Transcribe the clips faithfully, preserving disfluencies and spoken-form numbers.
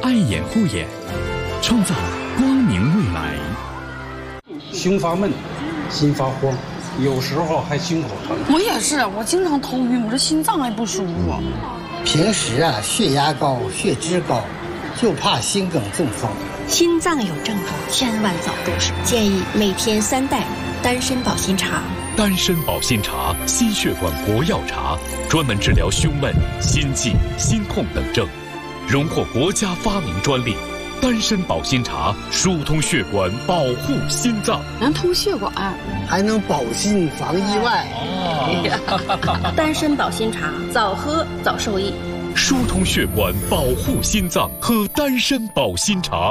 爱眼护眼，创造光明未来。 胸发闷，心发慌，有时候还心口疼。 我也是，我经常头晕，我这心脏还不舒服。 平时啊，血压高，血脂高，就怕心梗中风。 心脏有症状，千万早重视。建议每天三袋丹参保心茶。 丹参保心茶，心血管国药茶，专门治疗胸闷、心悸、心痛等症，荣获国家发明专利。丹参保心茶疏通血管，保护心脏， 能通血管， 还能保心防意外。 哦、丹参保心茶，早喝早受益。 疏通血管，保护心脏，喝丹参保心茶。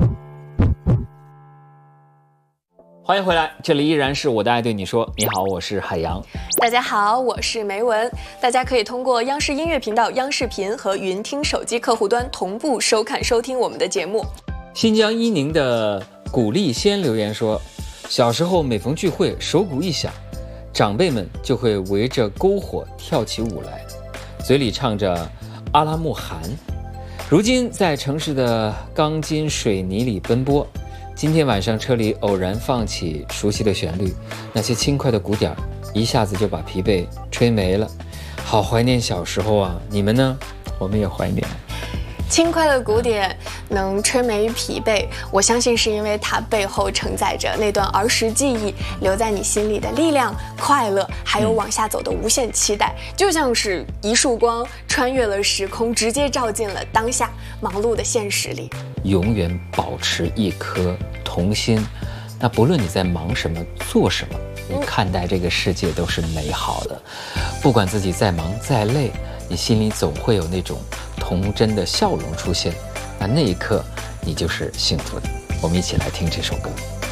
欢迎回来，这里依然是我的爱对你说。你好，我是海洋。 大家好，我是梅文。大家可以通过央视音乐频道、央视频和云听手机客户端同步收看收听我们的节目。 新疆伊宁的古丽仙留言说，小时候每逢聚会，手鼓一响，长辈们就会围着篝火跳起舞来，嘴里唱着阿拉木汗。如今在城市的钢筋水泥里奔波，今天晚上车里偶然放起熟悉的旋律，那些轻快的鼓点一下子就把疲惫吹没了。好怀念小时候啊，你们呢？我们也怀念。 轻快的鼓点能吹没疲惫，我相信是因为它背后承载着那段儿时记忆，留在你心里的力量、快乐，还有往下走的无限期待，就像是一束光穿越了时空，直接照进了当下忙碌的现实里。 永远保持一颗童心，那不论你在忙什么、做什么，你看待这个世界都是美好的。不管自己再忙再累，你心里总会有那种童真的笑容出现，那那一刻你就是幸福的。我们一起来听这首歌。